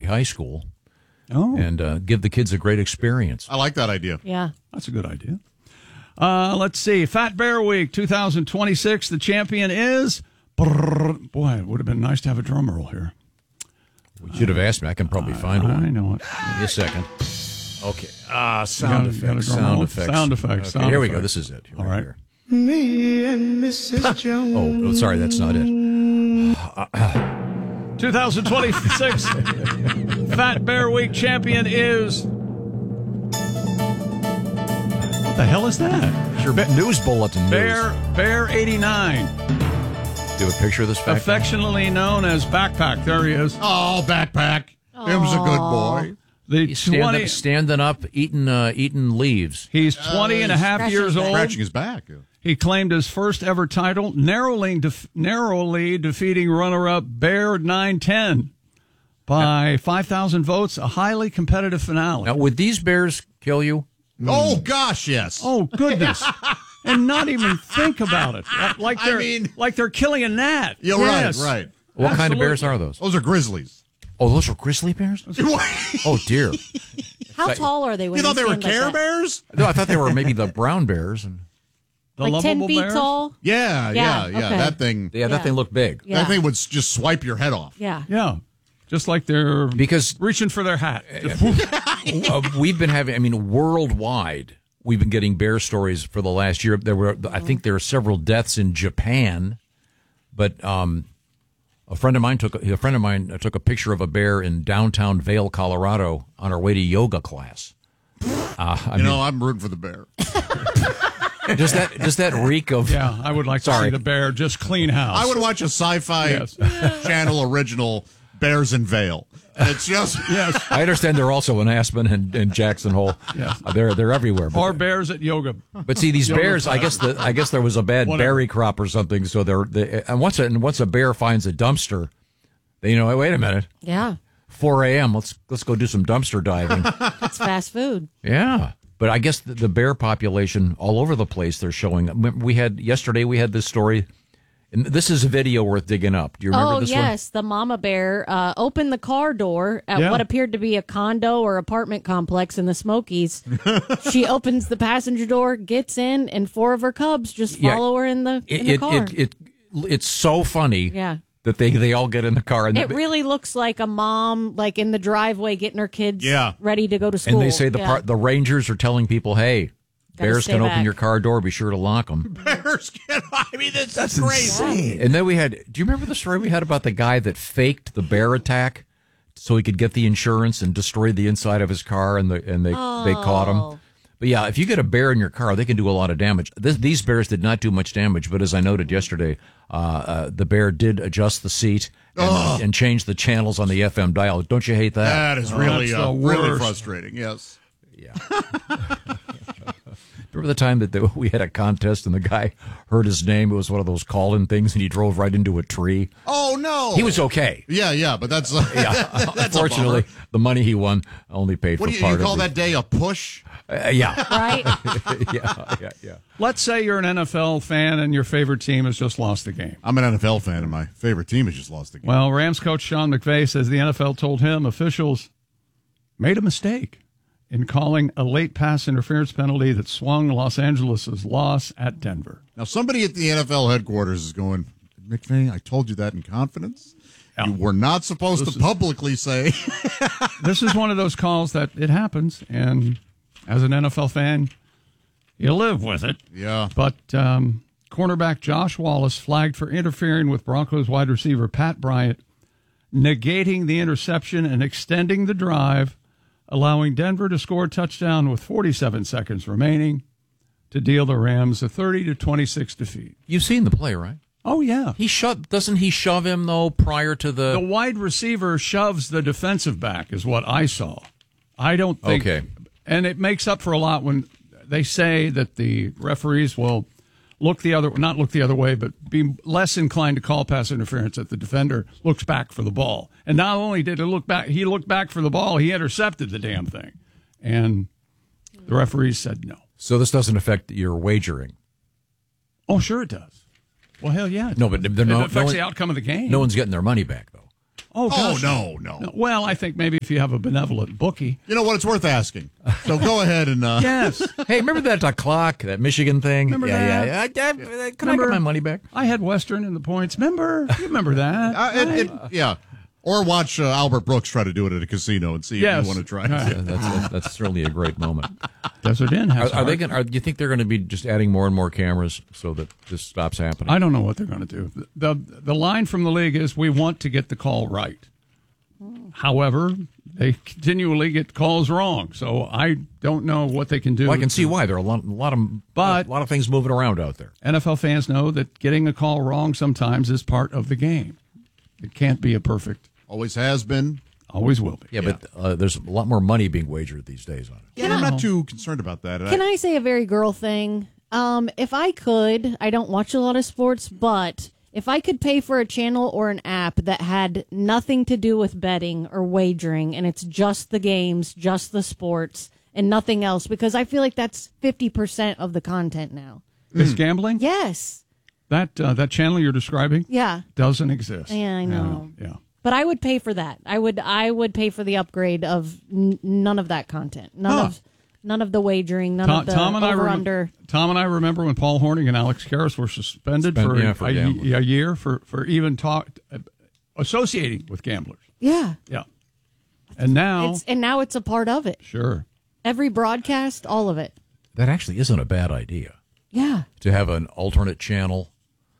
High School and give the kids a great experience. I like that idea. Yeah. That's a good idea. Let's see. Fat Bear Week 2026. The champion is... Boy, it would have been nice to have a drum roll here. We should have asked me. I can probably find one. I know it. Give me a second. Okay. Sound effects. Sound effects. Okay, here we go. This is it. All right. Here. Me and Mrs. Jones. Oh, sorry. That's not it. 2026 Fat Bear Week champion is... What the hell is that? It's your news bulletin. Bear 89. Do you have a picture of this fact? Affectionately known as Backpack. There he is. Oh, Backpack. Him's a good boy. He's standing up, eating leaves. He's 20 and a half years old. Scratching his back. He claimed his first ever title, narrowly defeating runner-up Bear 910 by 5,000 votes. A highly competitive finale. Now, would these bears kill you? Oh, gosh, yes. Oh, goodness. And not even think about it. Like they're killing a gnat. Yeah, yes. right. What kind of bears are those? Those are grizzlies. Oh, those are grizzly bears? Oh, dear. How tall are they? When you thought they were stand Care like Bears? No, I thought they were maybe the brown bears. The like 10 feet bears? tall? Yeah. Okay. That thing. Yeah, that thing looked big. Yeah. That thing would just swipe your head off. Yeah. Yeah. Just like they're reaching for their hat. We've been having, worldwide, we've been getting bear stories for the last year. I think there are several deaths in Japan, but a friend of mine took a picture of a bear in downtown Vail, Colorado, on her way to yoga class. I'm rooting for the bear. Does that reek of? Yeah, I would like to see the bear just clean house. I would watch a sci-fi channel original, Bears in Vail. It's just yes. I understand they're also in Aspen and Jackson Hole. Yes. They're everywhere. Or bears at yoga. But see, these bears, I guess there was a bad berry crop or something. So and once a bear finds a dumpster, wait a minute. Yeah. 4 a.m. Let's go do some dumpster diving. It's fast food. Yeah. But I guess the bear population all over the place, they're showing. Yesterday we had this story, and this is a video worth digging up. Do you remember this one? Oh, yes. The mama bear opened the car door at what appeared to be a condo or apartment complex in the Smokies. She opens the passenger door, gets in, and 4 of her cubs just follow her in the car. It's so funny. Yeah. That they all get in the car. And it really looks like a mom, like in the driveway, getting her kids ready to go to school. And they say the rangers are telling people, hey, bears can open your car door. Be sure to lock them. Bears can. That's crazy. Insane. And then do you remember the story we had about the guy that faked the bear attack so he could get the insurance and destroyed the inside of his car and they caught him? But yeah, if you get a bear in your car, they can do a lot of damage. These bears did not do much damage, but as I noted yesterday, the bear did adjust the seat and change the channels on the FM dial. Don't you hate that? That is really frustrating. Yes. Yeah. Remember the time that we had a contest and the guy heard his name? It was one of those call-in things, and he drove right into a tree. Oh, no. He was okay. Yeah, but that's... that's unfortunately, the money he won only paid for part of it. What do you call that day, a push? Yeah. Right? Yeah. Let's say you're an NFL fan and your favorite team has just lost the game. I'm an NFL fan and my favorite team has just lost the game. Well, Rams coach Sean McVay says the NFL told him officials made a mistake in calling a late pass interference penalty that swung Los Angeles' loss at Denver. Now, somebody at the NFL headquarters is going, McVay, I told you that in confidence. Yeah. You were not supposed to publicly say. This is one of those calls that it happens, and as an NFL fan, you live with it. Yeah. But cornerback Josh Wallace flagged for interfering with Broncos wide receiver Pat Bryant, negating the interception and extending the drive, allowing Denver to score a touchdown with 47 seconds remaining to deal the Rams a 30-26 defeat. You've seen the play, right? Oh, yeah. Doesn't he shove him, though, prior to the... The wide receiver shoves the defensive back, is what I saw. I don't think... Okay. And it makes up for a lot when they say that the referees will not look the other way, but be less inclined to call pass interference if the defender looks back for the ball. And not only did he look back for the ball, he intercepted the damn thing. And the referees said no. So this doesn't affect your wagering? Oh, sure it does. Well, hell yeah. No, but it affects the outcome of the game. No one's getting their money back, though. Oh, gosh. no. Well, I think maybe if you have a benevolent bookie. You know what? It's worth asking. So go ahead and. Yes. Hey, remember that clock, that Michigan thing? Remember that? Yeah. Can I get my money back? I had Western in the points. Remember? You remember that? Yeah. Or watch Albert Brooks try to do it at a casino and see if you want to try it. Yeah, that's certainly a great moment. Desert Inn has. Are they going? Do you think they're going to be just adding more and more cameras so that this stops happening? I don't know what they're going to do. The line from the league is we want to get the call right. However, they continually get calls wrong, so I don't know what they can do. Well, I can see why. There are a lot of things moving around out there. NFL fans know that getting a call wrong sometimes is part of the game. It can't be a perfect. Always has been. Always will be. Yeah, but there's a lot more money being wagered these days on it. Yeah, I'm not too concerned about that. Can I say a very girl thing? If I could, I don't watch a lot of sports, but if I could pay for a channel or an app that had nothing to do with betting or wagering, and it's just the games, just the sports, and nothing else, because I feel like that's 50% of the content now. Is gambling? Yes. That channel you're describing? Yeah. Doesn't exist. Yeah, I know. Yeah. But I would pay for that. I would pay for the upgrade of none of that content. None of the wagering. None of the over-under. Tom and I remember when Paul Hornung and Alex Karras were suspended for a year for even associating with gamblers. Yeah. Yeah. And now it's a part of it. Sure. Every broadcast, all of it. That actually isn't a bad idea. Yeah. To have an alternate channel.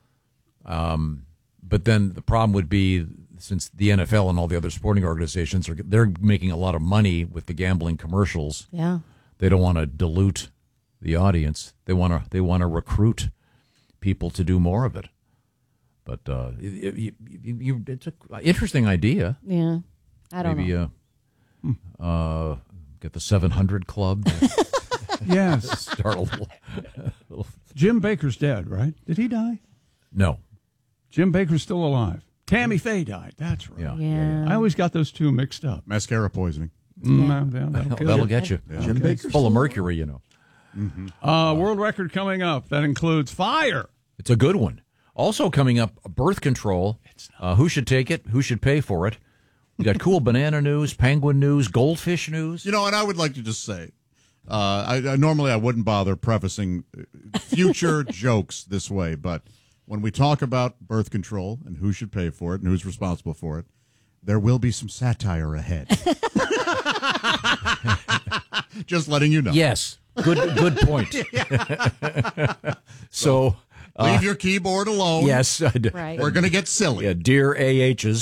But then the problem would be, since the NFL and all the other sporting organizations they're making a lot of money with the gambling commercials. Yeah. They don't want to dilute the audience. They want to recruit people to do more of it. But it's an interesting idea. Yeah. I don't know. Get the 700 Club. Yes. Start a little. Jim Baker's dead, right? Did he die? No. Jim Baker's still alive. Tammy Faye died. That's right. Yeah. I always got those two mixed up. Mascara poisoning. That'll get you. Yeah. Jim Baker's full of mercury, you know. Mm-hmm. World record coming up. That includes fire. It's a good one. Also coming up, birth control. Who should take it? Who should pay for it? We got cool banana news, penguin news, goldfish news. You know, and I would like to just say, I normally I wouldn't bother prefacing future jokes this way, but when we talk about birth control and who should pay for it and who's responsible for it, there will be some satire ahead. Just letting you know. Yes. Good point. So leave your keyboard alone. Yes. Right. We're going to get silly. Yeah, dear AHs.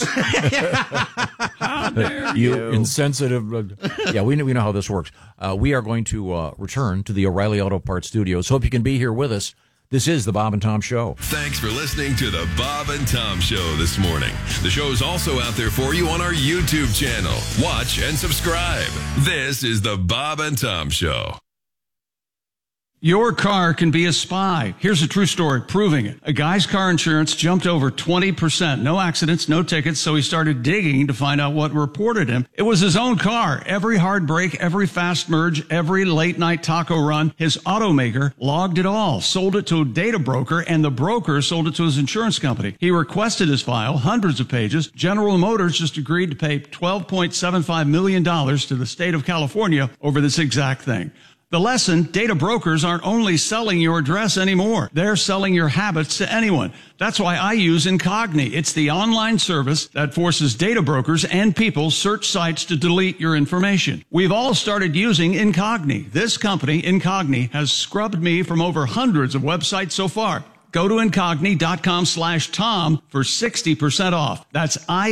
you insensitive. Yeah, we know how this works. We are going to return to the O'Reilly Auto Parts Studios. Hope you can be here with us. This is the Bob and Tom Show. Thanks for listening to the Bob and Tom Show this morning. The show is also out there for you on our YouTube channel. Watch and subscribe. This is the Bob and Tom Show. Your car can be a spy. Here's a true story proving it. A guy's car insurance jumped over 20%. No accidents, no tickets, so he started digging to find out what reported him. It was his own car. Every hard brake, every fast merge, every late night taco run, his automaker logged it all, sold it to a data broker, and the broker sold it to his insurance company. He requested his file, hundreds of pages. General Motors just agreed to pay $12.75 million to the state of California over this exact thing. The lesson, data brokers aren't only selling your address anymore. They're selling your habits to anyone. That's why I use Incogni. It's the online service that forces data brokers and people search sites to delete your information. We've all started using Incogni. This company, Incogni, has scrubbed me from over hundreds of websites so far. Go to Incogni.com/Tom for 60% off. That's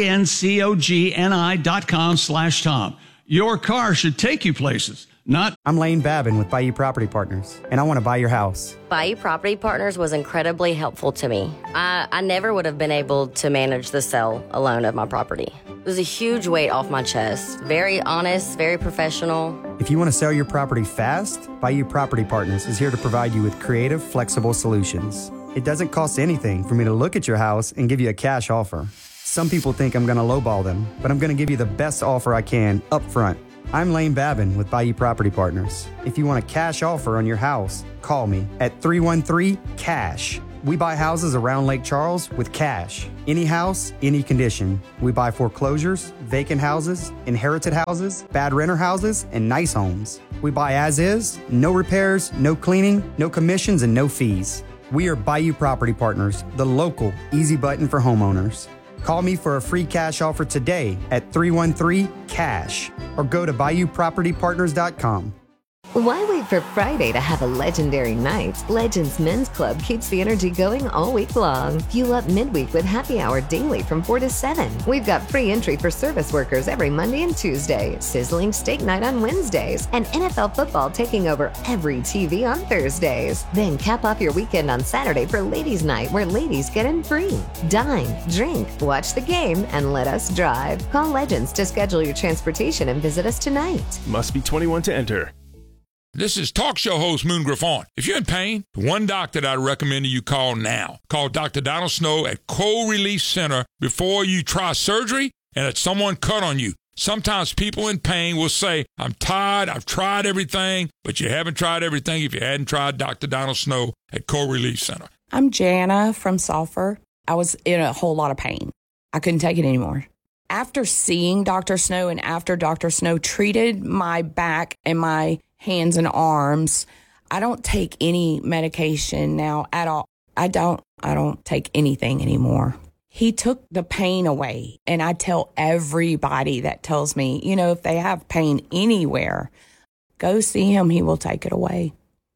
INCOGNI.com/Tom. Your car should take you places. I'm Lane Babin with Bayou Property Partners, and I want to buy your house. Bayou Property Partners was incredibly helpful to me. I never would have been able to manage the sale alone of my property. It was a huge weight off my chest. Very honest, very professional. If you want to sell your property fast, Bayou Property Partners is here to provide you with creative, flexible solutions. It doesn't cost anything for me to look at your house and give you a cash offer. Some people think I'm going to lowball them, but I'm going to give you the best offer I can up front. I'm Lane Babin with Bayou Property Partners. If you want a cash offer on your house, call me at 313-CASH. We buy houses around Lake Charles with cash. Any house, any condition. We buy foreclosures, vacant houses, inherited houses, bad renter houses, and nice homes. We buy as is, no repairs, no cleaning, no commissions, and no fees. We are Bayou Property Partners, the local easy button for homeowners. Call me for a free cash offer today at 313-CASH or go to BayouPropertyPartners.com. Why wait for Friday to have a legendary night? Legends Men's Club keeps the energy going all week long. Fuel up midweek with happy hour daily from 4 to 7. We've got free entry for service workers every Monday and Tuesday, sizzling steak night on Wednesdays, and NFL football taking over every TV on Thursdays. Then cap off your weekend on Saturday for Ladies' Night, where ladies get in free. Dine, drink, watch the game, and let us drive. Call Legends to schedule your transportation and visit us tonight. Must be 21 to enter. This is talk show host Moon Griffon. If you're in pain, the one doctor that I recommend you call now. Call Dr. Donald Snow at Cold Relief Center before you try surgery and that someone cut on you. Sometimes people in pain will say, I'm tired, I've tried everything, but you haven't tried everything if you hadn't tried Dr. Donald Snow at Cold Relief Center. I'm Jana from Sulphur. I was in a whole lot of pain. I couldn't take it anymore. After seeing Dr. Snow and after Dr. Snow treated my back and my hands and arms, I don't take any medication now at all. I don't take anything anymore. He took the pain away. And I tell everybody that tells me, if they have pain anywhere, go see him. He will take it away.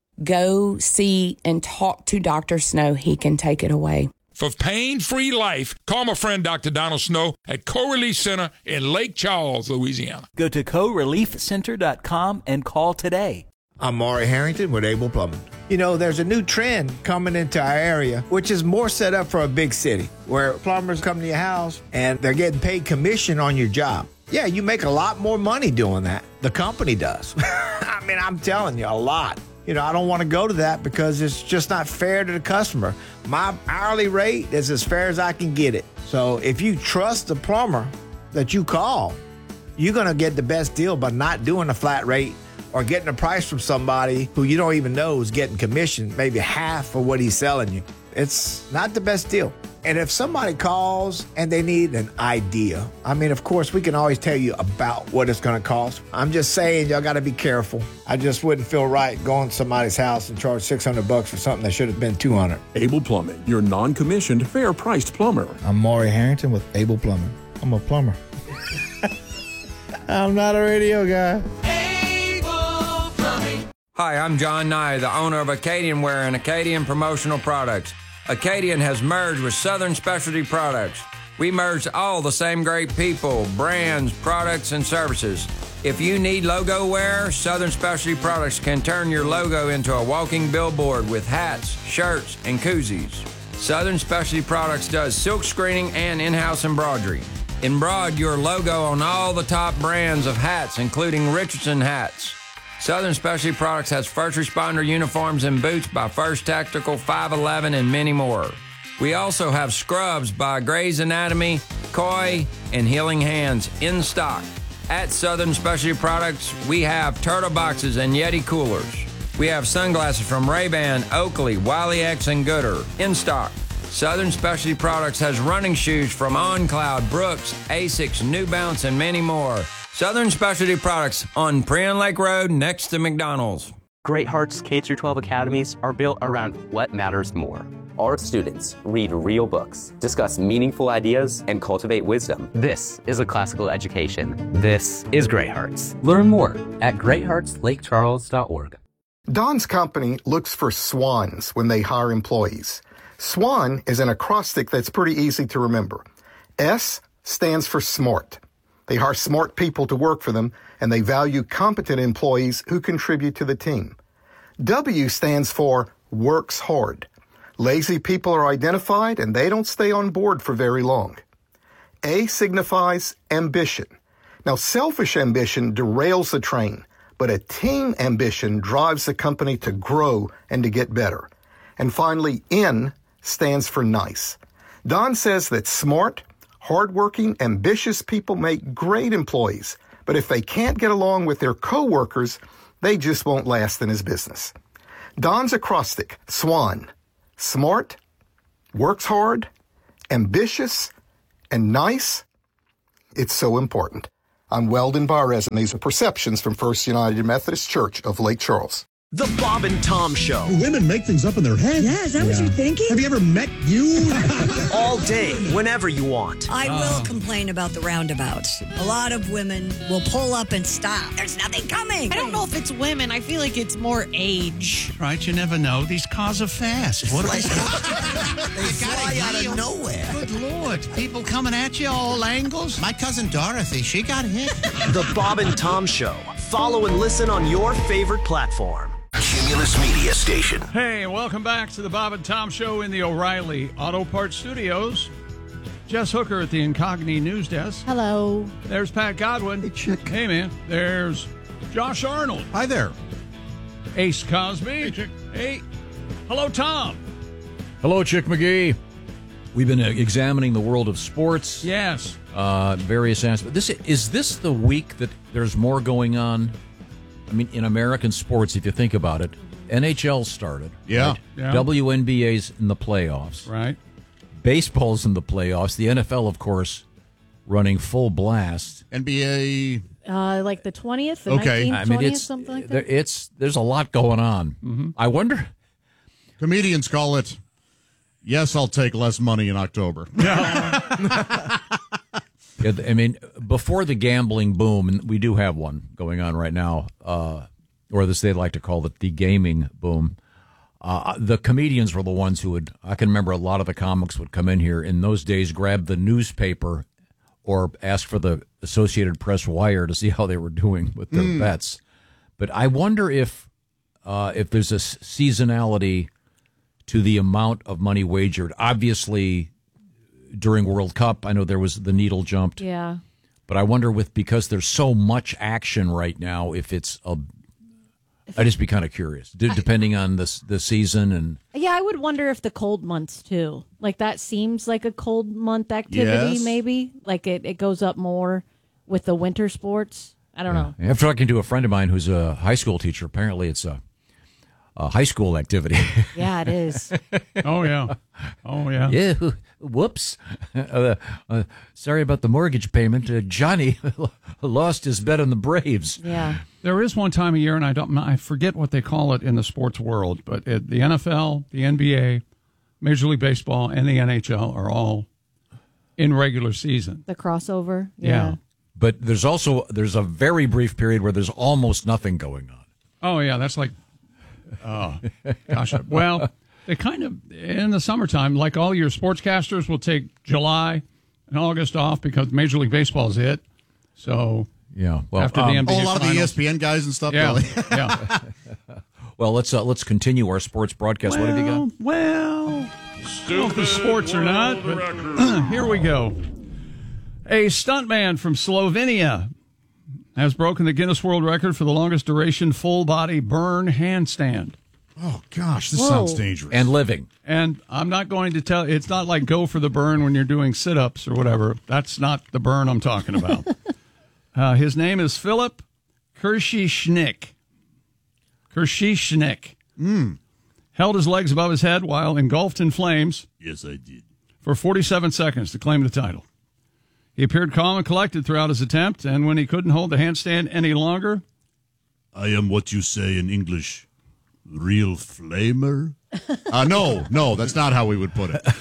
Go see and talk to Dr. Snow. He can take it away. For pain-free life, call my friend Dr. Donald Snow at Co-Relief Center in Lake Charles, Louisiana. Go to coreliefcenter.com and call today. I'm Maury Harrington with Able Plumbing. There's a new trend coming into our area, which is more set up for a big city, where plumbers come to your house and they're getting paid commission on your job. Yeah, you make a lot more money doing that. The company does. I'm telling you, a lot. I don't want to go to that because it's just not fair to the customer. My hourly rate is as fair as I can get it. So if you trust the plumber that you call, you're going to get the best deal by not doing a flat rate or getting a price from somebody who you don't even know is getting commission, maybe half of what he's selling you. It's not the best deal. And if somebody calls and they need an idea, of course, we can always tell you about what it's going to cost. I'm just saying, y'all got to be careful. I just wouldn't feel right going to somebody's house and charge $600 for something that should have been $200. Able Plumbing, your non-commissioned, fair-priced plumber. I'm Maury Harrington with Able Plumbing. I'm a plumber. I'm not a radio guy. Able Plumbing. Hi, I'm John Nye, the owner of Acadian Wear and Acadian Promotional Products. Acadian has merged with Southern Specialty Products. We merged all the same great people, brands, products, and services. If you need logo wear, Southern Specialty Products can turn your logo into a walking billboard with hats, shirts, and koozies. Southern Specialty Products does silk screening and in-house embroidery. Embroider your logo on all the top brands of hats, including Richardson hats. Southern Specialty Products has first responder uniforms and boots by First Tactical, 511, and many more. We also have scrubs by Grey's Anatomy, Koi, and Healing Hands in stock. At Southern Specialty Products, we have turtle boxes and Yeti coolers. We have sunglasses from Ray-Ban, Oakley, Wiley X, and Gooder in stock. Southern Specialty Products has running shoes from OnCloud, Brooks, Asics, New Balance, and many more. Southern Specialty Products on Prion Lake Road next to McDonald's. Great Hearts K-12 academies are built around what matters more. Our students read real books, discuss meaningful ideas, and cultivate wisdom. This is a classical education. This is Great Hearts. Learn more at greatheartslakecharles.org. Don's company looks for SWANs when they hire employees. SWAN is an acrostic that's pretty easy to remember. S stands for SMART. They hire smart people to work for them, and they value competent employees who contribute to the team. W stands for works hard. Lazy people are identified, and they don't stay on board for very long. A signifies ambition. Now, selfish ambition derails the train, but a team ambition drives the company to grow and to get better. And finally, N stands for nice. Don says that smart, hardworking, ambitious people make great employees, but if they can't get along with their coworkers, they just won't last in his business. Don's acrostic, SWAN, smart, works hard, ambitious, and nice? It's so important. I'm Weldon Barres, and these are perceptions from First United Methodist Church of Lake Charles. The Bob and Tom Show. Women make things up in their head. Yeah, is that what you're thinking? Have you ever met you? All day, whenever you want. I will complain about the roundabouts. A lot of women will pull up and stop. There's nothing coming. I don't know if it's women. I feel like it's more age. Right, you never know. These cars are fast. What They fly out of nowhere. Good Lord. People coming at you all angles. My cousin Dorothy, she got hit. The Bob and Tom Show. Follow and listen on your favorite platform. Cumulus Media Station. Hey, welcome back to the Bob and Tom Show in the O'Reilly Auto Parts Studios. Jess Hooker at the Incogni News Desk. Hello. There's Pat Godwin. Hey, Chick. Hey, man. There's Josh Arnold. Hi there. Ace Cosby. Hey, Chick. Hey. Hello, Tom. Hello, Chick McGee. We've been examining the world of sports. Yes. Various aspects. Is this the week that there's more going on? I mean, in American sports, if you think about it, NHL started. Yeah. Right? Yeah. WNBA's in the playoffs. Right. Baseball's in the playoffs. The NFL, of course, running full blast. NBA. Like the 20th, the okay. 19th, I mean, 20th, something like that? There's a lot going on. Mm-hmm. I wonder. Comedians call it, yes, I'll take less money in October. Yeah, I mean, before the gambling boom, and we do have one going on right now, or as they like to call it, the gaming boom, the comedians were the ones who would, I can remember a lot of the comics would come in here in those days, grab the newspaper or ask for the Associated Press wire to see how they were doing with their bets. But I wonder if there's a seasonality to the amount of money wagered. Obviously, during World Cup, I know there was the needle jumped. Yeah. But I wonder because there's so much action right now, if it's I'd just be kind of curious, depending on the season. And yeah, I would wonder if the cold months, too. Like, that seems like a cold month activity, Yes. maybe. Like, it goes up more with the winter sports. I don't know. After talking to a friend of mine who's a high school teacher, apparently it's a high school activity. Yeah, it is. Oh, yeah. Oh, yeah. Yeah. Whoops. Sorry about the mortgage payment. Johnny lost his bet on the Braves. Yeah. There is one time a year, and I forget what they call it in the sports world, but the NFL, the NBA, Major League Baseball, and the NHL are all in regular season. The crossover. Yeah. But there's a very brief period where there's almost nothing going on. Oh, yeah. That's like, gosh. Well, they kind of, in the summertime, like all your sportscasters will take July and August off because Major League Baseball is it. So, yeah. Well, after the NBA a lot finals, of the ESPN guys and stuff. Yeah. Really. Yeah. Well, let's continue our sports broadcast. What have you got? Well, still if the sports or not, but here we go. A stuntman from Slovenia has broken the Guinness World Record for the longest duration full body burn handstand. Oh gosh, this Whoa. sounds dangerous. And living. And I'm not going to tell. It's not like go for the burn when you're doing sit-ups or whatever. That's not the burn I'm talking about. His name is Philip Kirschishnik. Held his legs above his head while engulfed in flames. Yes, I did. For 47 seconds to claim the title. He appeared calm and collected throughout his attempt, and when he couldn't hold the handstand any longer, I am what you say in English, real flamer. No, that's not how we would put it.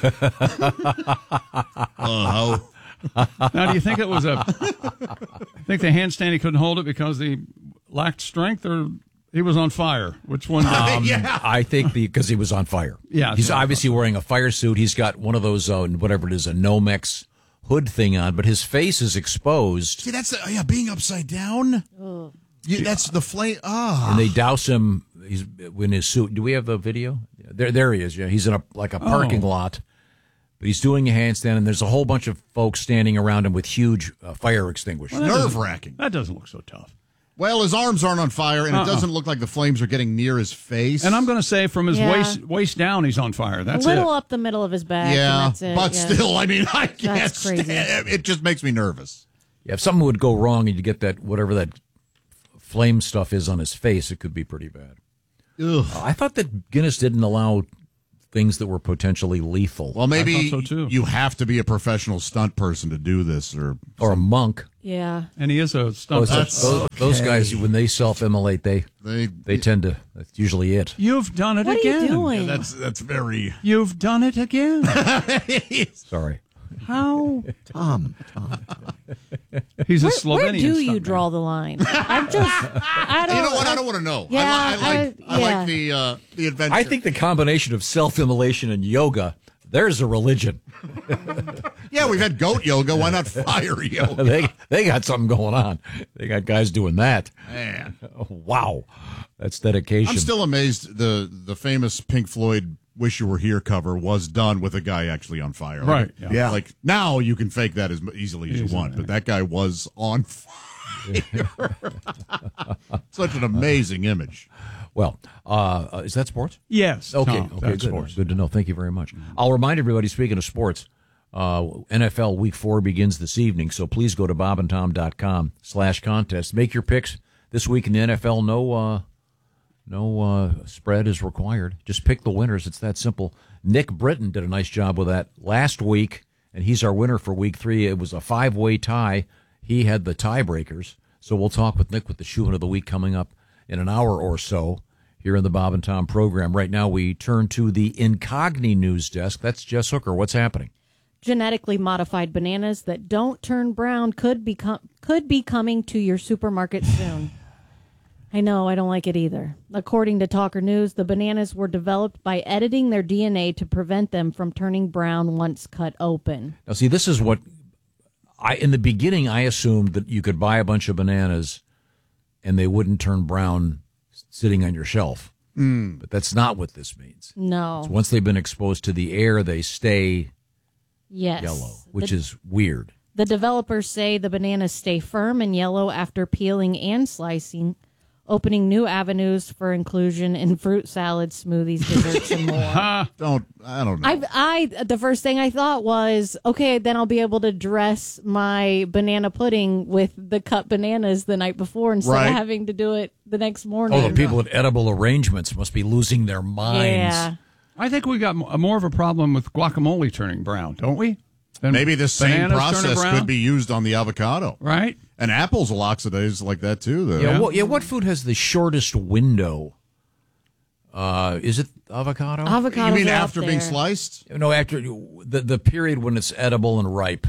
How? Now, do you think it was I think the handstand he couldn't hold it because he lacked strength, or he was on fire? Which one? Yeah. I think because he was on fire. Yeah, He's so- obviously wearing a fire suit. He's got one of those, whatever it is, a Nomex hood thing on, but his face is exposed. See, that's being upside down. Yeah, that's the flame. And they douse him. He's in his suit. Do we have the video? There he is. Yeah, he's in a parking lot, but he's doing a handstand, and there's a whole bunch of folks standing around him with huge fire extinguishers. Nerve-wracking. That doesn't look so tough. Well, his arms aren't on fire, and it doesn't look like the flames are getting near his face. And I'm going to say from his Yeah. waist down, he's on fire. That's a little it. up the middle of his back. Yeah, and that's it. but Yeah. still, I mean, I can't That's crazy. stand it. Just makes me nervous. Yeah, if something would go wrong and you get that, whatever that flame stuff is on his face, it could be pretty bad. Ugh. I thought that Guinness didn't allow things that were potentially lethal. Well, maybe I thought so, too. you have to be a professional stunt person to do this, or a monk. Yeah. And he is a stunt. Those guys, when they self-immolate, they tend to. That's usually it. You've done it What again. are you doing? Yeah, that's very. You've done it again. Sorry. How? Tom. He's a Where Slovenian do you stuntman. draw the line? I don't. You know what? I don't want to know. Yeah, I like the adventure. I think the combination of self-immolation and yoga, there's a religion. Yeah, we've had goat yoga. Why not fire yoga? they got something going on. They got guys doing that. Man, wow, that's dedication. I'm still amazed. The famous Pink Floyd "Wish You Were Here" cover was done with a guy actually on fire. Right. Yeah. Like now you can fake that as easily as you want, but that guy was on fire. Such an amazing image. Well, is that sports? Yes. Okay. Tom, Okay. that's Good. sports. Good to know. Thank you very much. I'll remind everybody. Speaking of sports, NFL Week 4 begins this evening, so please go to bobandtom.com/contest. Make your picks this week in the NFL. No spread is required. Just pick the winners. It's that simple. Nick Britton did a nice job with that last week, and he's our winner for Week 3. It was a 5-way tie. He had the tiebreakers. So we'll talk with Nick with the Shoe of the Week coming up in an hour or so here in the Bob and Tom program. Right now we turn to the Incogni news desk. That's Jess Hooker. What's happening? Genetically modified bananas that don't turn brown could be coming to your supermarket soon. I know, I don't like it either. According to Talker News, the bananas were developed by editing their DNA to prevent them from turning brown once cut open. Now, see, this is what in the beginning, I assumed that you could buy a bunch of bananas and they wouldn't turn brown sitting on your shelf. But that's not what this means. No. So once they've been exposed to the air, they stay yellow, which is weird. The developers say the bananas stay firm and yellow after peeling and slicing, opening new avenues for inclusion in fruit salads, smoothies, desserts, and more. I don't know. The first thing I thought was, okay, then I'll be able to dress my banana pudding with the cut bananas the night before instead of having to do it the next morning. Oh, the people at Edible Arrangements must be losing their minds. Yeah. I think we got more of a problem with guacamole turning brown, don't we? Than Maybe the same bananas turning process brown? could be used on the avocado. Right. And apples will oxidize like that, too. What food has the shortest window? Is it avocado? Avocados You mean are after up being there. sliced? No, after the period when it's edible and ripe.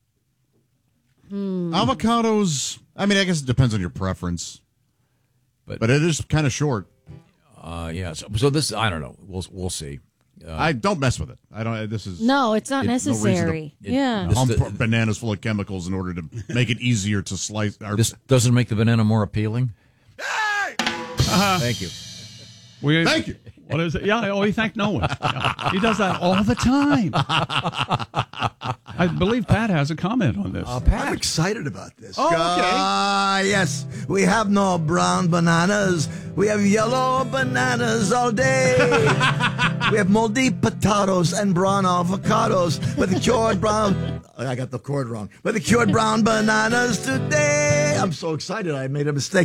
Avocados, I mean, I guess it depends on your preference. But it is kind of short. Yeah. So this, I don't know. We'll see. I don't mess with it. I don't. This is No, it's not no reason necessary. to hump bananas full of chemicals in order to make it easier to slice. This doesn't make the banana more appealing. Thank you. Thank you. What is it? Yeah, he thanked no one. Yeah. He does that all the time. I believe Pat has a comment on this. I'm excited about this. Oh, okay. Yes. We have no brown bananas. We have yellow bananas all day. We have moldy potatoes and brown avocados. But the cured brown... I got the chord wrong. But the cured brown bananas today. I'm so excited I made a mistake.